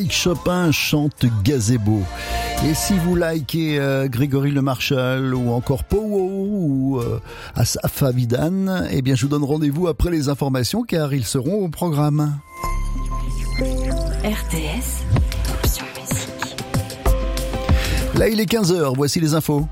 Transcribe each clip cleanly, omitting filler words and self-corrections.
Chopin chante Gazebo. Et si vous likez Grégory Le Marchal ou encore Powo ou Asaf Avidan, eh bien je vous donne rendez-vous après les informations car ils seront au programme. RTS, option musique. Là il est 15h, voici les infos.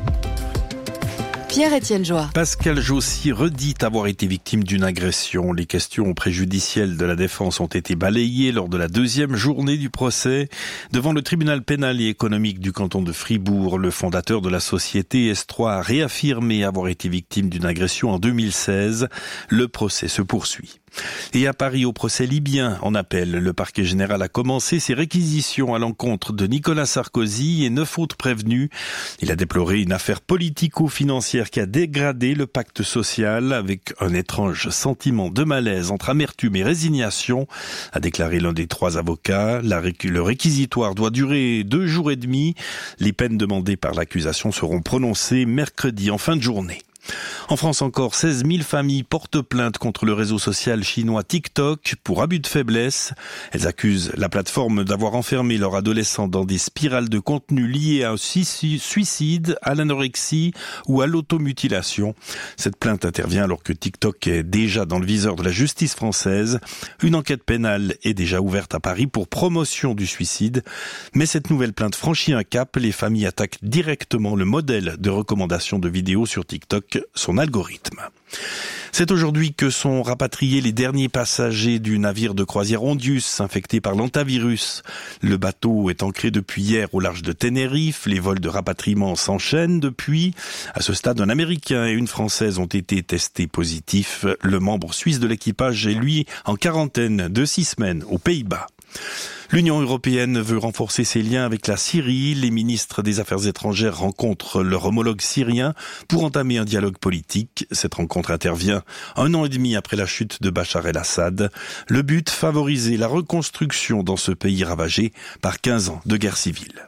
Pierre-Étienne Joie. Pascal Jossy redit avoir été victime d'une agression. Les questions préjudicielles de la défense ont été balayées lors de la deuxième journée du procès. Devant le tribunal pénal et économique du canton de Fribourg, le fondateur de la société S3 a réaffirmé avoir été victime d'une agression en 2016. Le procès se poursuit. Et à Paris, au procès libyen en appel, le parquet général a commencé ses réquisitions à l'encontre de Nicolas Sarkozy et 9 autres prévenus. Il a déploré une affaire politico-financière qui a dégradé le pacte social avec un étrange sentiment de malaise entre amertume et résignation, a déclaré l'un des 3 avocats. Le réquisitoire doit durer 2 jours et demi. Les peines demandées par l'accusation seront prononcées mercredi en fin de journée. En France encore, 16 000 familles portent plainte contre le réseau social chinois TikTok pour abus de faiblesse. Elles accusent la plateforme d'avoir enfermé leurs adolescents dans des spirales de contenu liées à un suicide, à l'anorexie ou à l'automutilation. Cette plainte intervient alors que TikTok est déjà dans le viseur de la justice française. Une enquête pénale est déjà ouverte à Paris pour promotion du suicide. Mais cette nouvelle plainte franchit un cap. Les familles attaquent directement le modèle de recommandation de vidéos sur TikTok, son algorithme. C'est aujourd'hui que sont rapatriés les derniers passagers du navire de croisière Ondius infecté par l'hantavirus. Le bateau est ancré depuis hier au large de Tenerife. Les vols de rapatriement s'enchaînent depuis. À ce stade, un Américain et une Française ont été testés positifs. Le membre suisse de l'équipage est lui en quarantaine de 6 semaines aux Pays-Bas. L'Union européenne veut renforcer ses liens avec la Syrie. Les ministres des Affaires étrangères rencontrent leur homologue syrien pour entamer un dialogue politique. Cette rencontre intervient 1 an et demi après la chute de Bachar el-Assad. Le but, favoriser la reconstruction dans ce pays ravagé par 15 ans de guerre civile.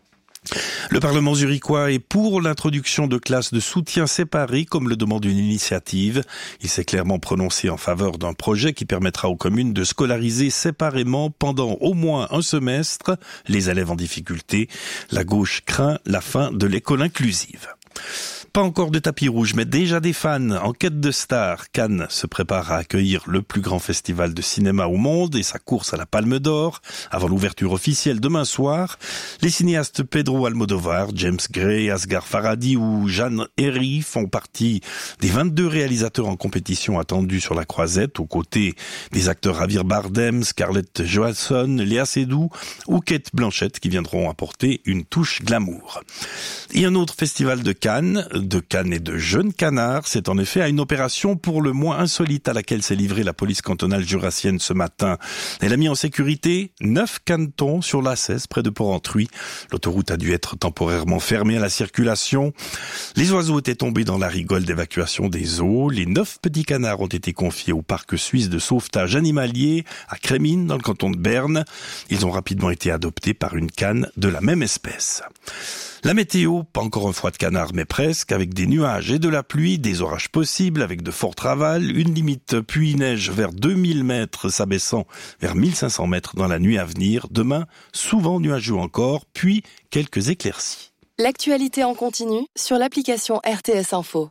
Le Parlement zurichois est pour l'introduction de classes de soutien séparées, comme le demande une initiative. Il s'est clairement prononcé en faveur d'un projet qui permettra aux communes de scolariser séparément pendant au moins un semestre les élèves en difficulté. La gauche craint la fin de l'école inclusive. Pas encore de tapis rouge, mais déjà des fans en quête de stars. Cannes se prépare à accueillir le plus grand festival de cinéma au monde et sa course à la Palme d'Or. Avant l'ouverture officielle demain soir, les cinéastes Pedro Almodóvar, James Gray, Asghar Farhadi ou Jeanne Herry font partie des 22 réalisateurs en compétition attendus sur la croisette, aux côtés des acteurs Javier Bardem, Scarlett Johansson, Léa Seydoux ou Cate Blanchett qui viendront apporter une touche glamour. Et un autre festival de Cannes et de jeunes canards, c'est en effet à une opération pour le moins insolite à laquelle s'est livrée la police cantonale jurassienne ce matin. Elle a mis en sécurité 9 canetons sur l'A16 près de Port-Entruy. L'autoroute a dû être temporairement fermée à la circulation. Les oiseaux étaient tombés dans la rigole d'évacuation des eaux. Les 9 petits canards ont été confiés au parc suisse de sauvetage animalier à Crémines dans le canton de Berne. Ils ont rapidement été adoptés par une canne de la même espèce. La météo, pas encore un froid de canard, mais presque, avec des nuages et de la pluie, des orages possibles, avec de fortes ravales, une limite pluie-neige vers 2000 mètres, s'abaissant vers 1500 mètres dans la nuit à venir. Demain, souvent nuageux encore, puis quelques éclaircies. L'actualité en continu sur l'application RTS Info.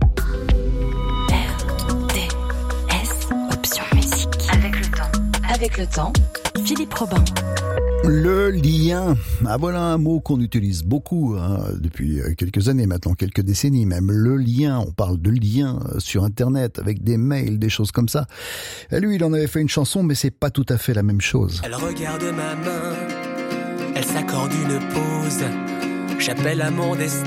RTS, option musique. Avec le temps, Philippe Robin. Le lien, voilà un mot qu'on utilise beaucoup depuis quelques années maintenant, quelques décennies même. Le lien, on parle de lien sur Internet avec des mails, des choses comme ça. Et lui, il en avait fait une chanson, mais c'est pas tout à fait la même chose. Elle regarde ma main, elle s'accorde une pause. J'appelle à mon destin